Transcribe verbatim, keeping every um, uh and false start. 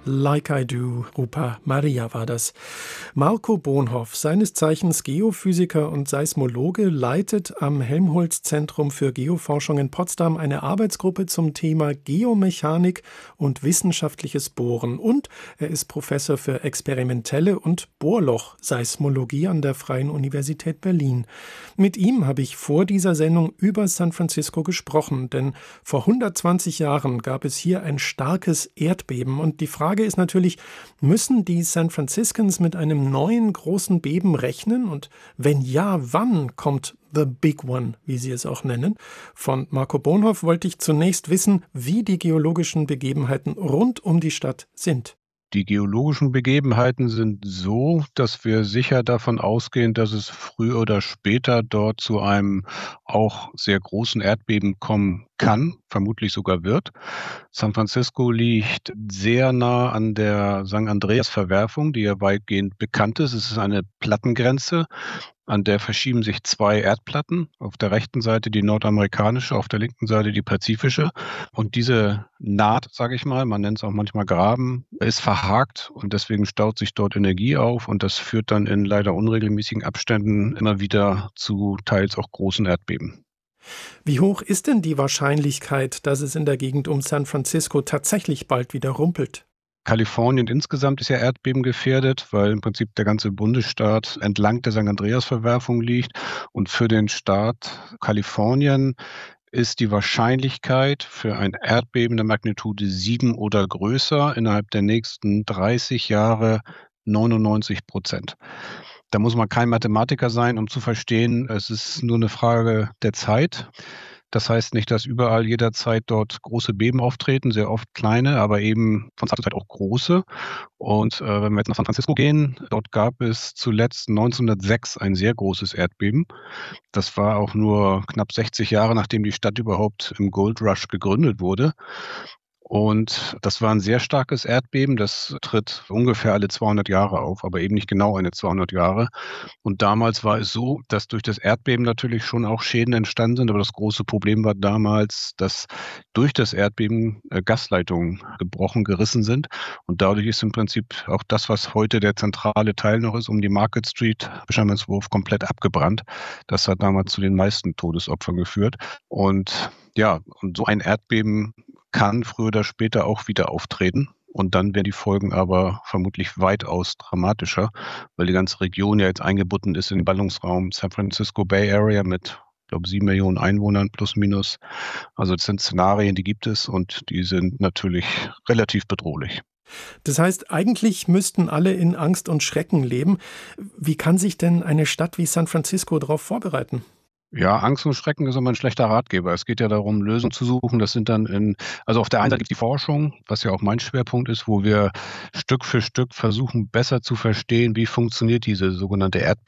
Like I Do, Rupa Maria war das. Marco Bonhoff, seines Zeichens Geophysiker und Seismologe, leitet am Helmholtz-Zentrum für Geoforschung in Potsdam eine Arbeitsgruppe zum Thema Geomechanik und wissenschaftliches Bohren. Und er ist Professor für experimentelle und Bohrloch-Seismologie an der Freien Universität Berlin. Mit ihm habe ich vor dieser Sendung über San Francisco gesprochen, denn vor hundertzwanzig Jahren gab es hier ein starkes Erdbeben und die Frage ist natürlich, müssen die San Franciscans mit einem neuen großen Beben rechnen? Und wenn ja, wann kommt The Big One, wie sie es auch nennen? Von Marco Bonhoff wollte ich zunächst wissen, wie die geologischen Begebenheiten rund um die Stadt sind. Die geologischen Begebenheiten sind so, dass wir sicher davon ausgehen, dass es früher oder später dort zu einem auch sehr großen Erdbeben kommen kann, vermutlich sogar wird. San Francisco liegt sehr nah an der San Andreas-Verwerfung, die ja weitgehend bekannt ist. Es ist eine Plattengrenze, an der verschieben sich zwei Erdplatten. Auf der rechten Seite die nordamerikanische, auf der linken Seite die pazifische. Und diese Naht, sage ich mal, man nennt es auch manchmal Graben, ist verhakt und deswegen staut sich dort Energie auf und das führt dann in leider unregelmäßigen Abständen immer wieder zu teils auch großen Erdbeben. Wie hoch ist denn die Wahrscheinlichkeit, dass es in der Gegend um San Francisco tatsächlich bald wieder rumpelt? Kalifornien insgesamt ist ja erdbebengefährdet, weil im Prinzip der ganze Bundesstaat entlang der San Andreas-Verwerfung liegt. Und für den Staat Kalifornien ist die Wahrscheinlichkeit für ein Erdbeben der Magnitude sieben oder größer innerhalb der nächsten dreißig Jahre neunundneunzig Prozent. Da muss man kein Mathematiker sein, um zu verstehen, es ist nur eine Frage der Zeit. Das heißt nicht, dass überall jederzeit dort große Beben auftreten, sehr oft kleine, aber eben von Zeit zu Zeit auch große. Und äh, wenn wir jetzt nach San Francisco gehen, dort gab es zuletzt neunzehnhundertsechs ein sehr großes Erdbeben. Das war auch nur knapp sechzig Jahre, nachdem die Stadt überhaupt im Gold Rush gegründet wurde. Und das war ein sehr starkes Erdbeben, das tritt ungefähr alle zweihundert Jahre auf, aber eben nicht genau eine zweihundert Jahre. Und damals war es so, dass durch das Erdbeben natürlich schon auch Schäden entstanden sind, aber das große Problem war damals, dass durch das Erdbeben Gasleitungen gebrochen, gerissen sind. Und dadurch ist im Prinzip auch das, was heute der zentrale Teil noch ist, um die Market Street, Fisherman's Wharf, komplett abgebrannt. Das hat damals zu den meisten Todesopfern geführt. Und ja, und so ein Erdbeben kann früher oder später auch wieder auftreten. Und dann wären die Folgen aber vermutlich weitaus dramatischer, weil die ganze Region ja jetzt eingebunden ist in den Ballungsraum San Francisco Bay Area mit, ich glaube, sieben Millionen Einwohnern plus minus. Also das sind Szenarien, die gibt es und die sind natürlich relativ bedrohlich. Das heißt, eigentlich müssten alle in Angst und Schrecken leben. Wie kann sich denn eine Stadt wie San Francisco darauf vorbereiten? Ja, Angst und Schrecken ist immer ein schlechter Ratgeber. Es geht ja darum, Lösungen zu suchen. Das sind dann in, also auf der einen Seite gibt es die Forschung, was ja auch mein Schwerpunkt ist, wo wir Stück für Stück versuchen, besser zu verstehen, wie funktioniert diese sogenannte Erdbeben.